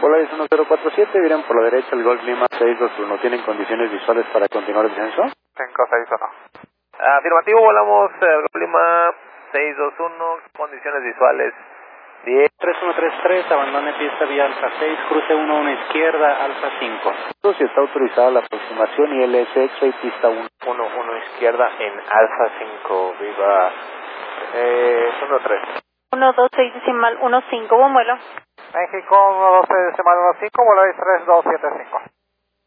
Polaris 1047, vienen por la derecha el Golf Lima 621. ¿Tienen condiciones visuales para continuar el descenso? 561. Afirmativo, volamos el Golf Lima 621, condiciones visuales 10. 3133, abandone pista vía Alfa 6, cruce 11 izquierda, Alfa 5. Si está autorizada la aproximación y LSX y pista 1. 11 izquierda en Alfa 5, viva 13. 126.15, buen vuelo. México 126.15, Volaris 3275.